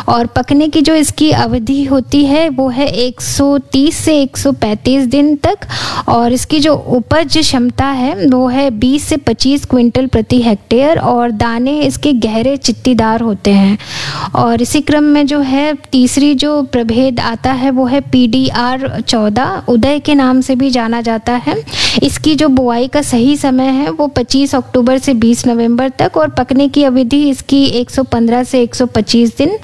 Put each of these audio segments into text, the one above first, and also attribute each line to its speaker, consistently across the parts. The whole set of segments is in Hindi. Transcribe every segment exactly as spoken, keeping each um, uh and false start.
Speaker 1: और पकने की जो इसकी अवधि होती है वो है एक सौ तीस से एक सौ पैंतीस दिन तक, और इसकी जो उपज क्षमता है वो है बीस से पच्चीस क्विंटल प्रति हेक्टेयर, और दाने इसके गहरे चित्तीदार होते हैं। और इसी क्रम में जो है तीसरी जो प्रभेद आता है वो है पी डी आर चौदह, उदय के नाम से भी जाना जाता है। इसकी जो बुआई का सही समय है वो पच्चीस अक्टूबर से बीस नवंबर तक, और पकने की अवधि इसकी एक सौ पंद्रह से एक सौ पच्चीस दिन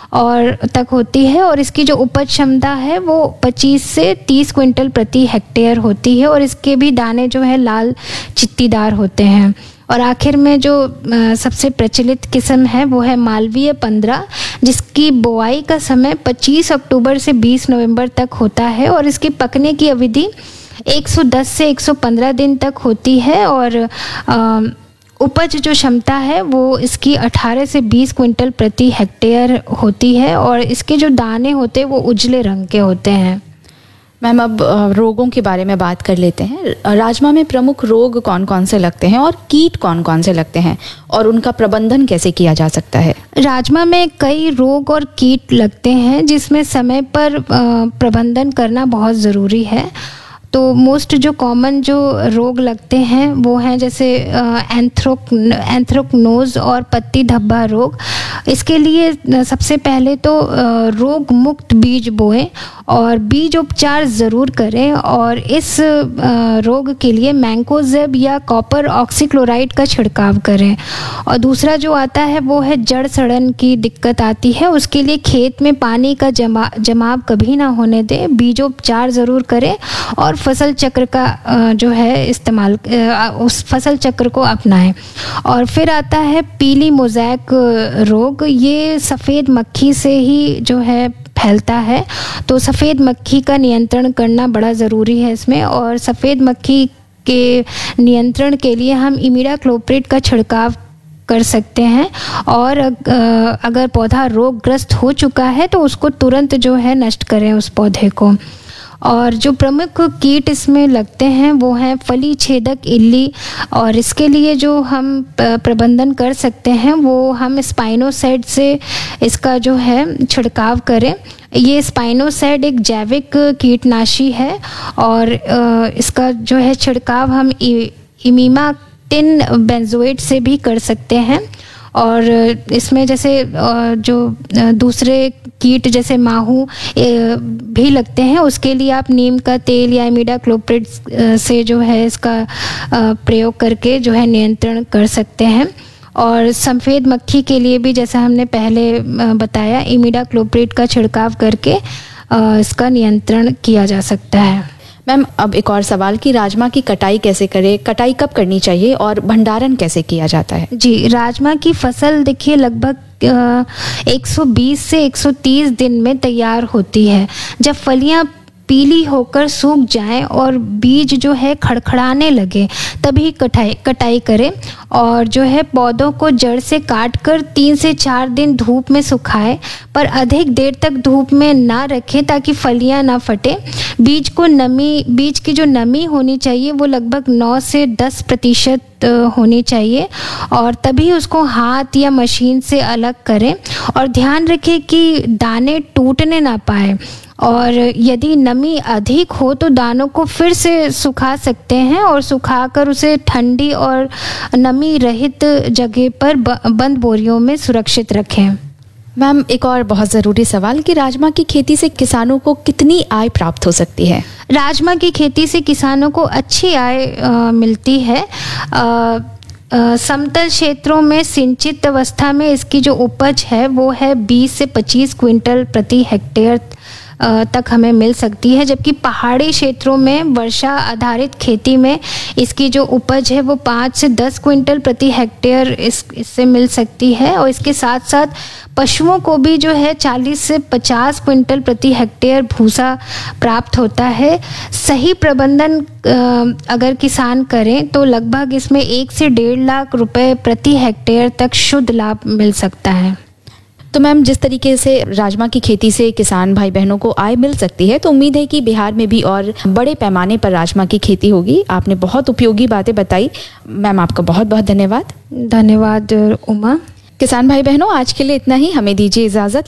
Speaker 1: और तक होती है। और इसकी जो उपज क्षमता है वो पच्चीस से तीस क्विंटल प्रति हेक्टेयर होती है, और इसके भी दाने जो है लाल चित्तीदार होते हैं। और आखिर में जो सबसे प्रचलित किस्म है वो है मालवीय पंद्रह, जिसकी बुआई का समय पच्चीस अक्टूबर से बीस नवंबर तक होता है, और इसकी पकने की अवधि एक सौ दस से एक सौ पंद्रह दिन तक होती है। और आ, उपज जो क्षमता है वो इसकी अठारह से बीस क्विंटल प्रति हेक्टेयर होती है, और इसके जो दाने होते हैं वो उजले रंग के होते हैं।
Speaker 2: मैम, अब रोगों के बारे में बात कर लेते हैं। राजमा में प्रमुख रोग कौन कौन से लगते हैं और कीट कौन कौन से लगते हैं, और उनका प्रबंधन कैसे किया जा सकता है?
Speaker 1: राजमा में कई रोग और कीट लगते हैं जिसमें समय पर प्रबंधन करना बहुत ज़रूरी है। तो मोस्ट जो कॉमन जो रोग लगते हैं वो हैं जैसे एंथ्रोक एंथ्रोकनोज और पत्ती धब्बा रोग। इसके लिए सबसे पहले तो रोग मुक्त बीज बोएं और बीज उपचार ज़रूर करें, और इस रोग के लिए मैंकोजेब या कॉपर ऑक्सीक्लोराइड का छिड़काव करें। और दूसरा जो आता है वो है जड़ सड़न की दिक्कत आती है, उसके लिए खेत में पानी का जमा जमाव कभी ना होने दें, बीजोपचार ज़रूर करें और फसल चक्र का जो है इस्तेमाल उस फसल चक्र को अपनाएं। और फिर आता है पीली मोज़ैक रोग। ये सफ़ेद मक्खी से ही जो है फैलता है, तो सफ़ेद मक्खी का नियंत्रण करना बड़ा ज़रूरी है इसमें। और सफ़ेद मक्खी के नियंत्रण के लिए हम इमिडाक्लोप्रिड का छिड़काव कर सकते हैं, और अगर पौधा रोगग्रस्त हो चुका है तो उसको तुरंत जो है नष्ट करें उस पौधे को। और जो प्रमुख कीट इसमें लगते हैं वो हैं फली छेदक इल्ली, और इसके लिए जो हम प्रबंधन कर सकते हैं वो हम स्पाइनोसाइड से इसका जो है छिड़काव करें। ये स्पाइनोसाइड एक जैविक कीटनाशी है, और इसका जो है छिड़काव हम इमीमाक्टिन बेंजोएट से भी कर सकते हैं। और इसमें जैसे जो दूसरे कीट जैसे माहू भी लगते हैं, उसके लिए आप नीम का तेल या इमिडाक्लोप्रिड से जो है इसका प्रयोग करके जो है नियंत्रण कर सकते हैं। और सफ़ेद मक्खी के लिए भी जैसा हमने पहले बताया, इमिडाक्लोप्रिड का छिड़काव करके इसका नियंत्रण किया जा सकता है।
Speaker 2: मैम, अब एक और सवाल कि राजमा की कटाई कैसे करें, कटाई कब करनी चाहिए और भंडारण कैसे किया जाता है?
Speaker 1: जी, राजमा की फसल देखिए लगभग एक सौ बीस से एक सौ तीस दिन में तैयार होती है। जब फलियां पीली होकर सूख जाएं और बीज जो है खड़खड़ाने लगे तभी कटाई कटाई करें, और जो है पौधों को जड़ से काटकर तीन से चार दिन धूप में सुखाएं, पर अधिक देर तक धूप में ना रखें ताकि फलियां ना फटें। बीज को नमी बीज की जो नमी होनी चाहिए वो लगभग नौ से दस प्रतिशत होनी चाहिए, और तभी उसको हाथ या मशीन से अलग करें। और ध्यान रखें कि दाने टूटने ना पाए, और यदि नमी अधिक हो तो दानों को फिर से सुखा सकते हैं, और सुखाकर उसे ठंडी और नमी रहित जगह पर बंद बोरियों में सुरक्षित रखें।
Speaker 2: मैम, एक और बहुत ज़रूरी सवाल कि राजमा की खेती से किसानों को कितनी आय प्राप्त हो सकती है?
Speaker 1: राजमा की खेती से किसानों को अच्छी आय आ, मिलती है। आ, समतल क्षेत्रों में सिंचित अवस्था में इसकी जो उपज है वो है बीस से पच्चीस क्विंटल प्रति हेक्टेयर तक हमें मिल सकती है, जबकि पहाड़ी क्षेत्रों में वर्षा आधारित खेती में इसकी जो उपज है वो पाँच से दस क्विंटल प्रति हेक्टेयर इस इससे मिल सकती है। और इसके साथ साथ पशुओं को भी जो है चालीस से पचास क्विंटल प्रति हेक्टेयर भूसा प्राप्त होता है। सही प्रबंधन अगर किसान करें तो लगभग इसमें एक से डेढ़ लाख रुपए प्रति हेक्टेयर तक शुद्ध लाभ मिल सकता है।
Speaker 2: तो मैम, जिस तरीके से राजमा की खेती से किसान भाई बहनों को आय मिल सकती है, तो उम्मीद है कि बिहार में भी और बड़े पैमाने पर राजमा की खेती होगी। आपने बहुत उपयोगी बातें बताई मैम, आपका बहुत बहुत धन्यवाद।
Speaker 1: धन्यवाद उमा।
Speaker 2: किसान भाई बहनों, आज के लिए इतना ही। हमें दीजिए इजाज़त।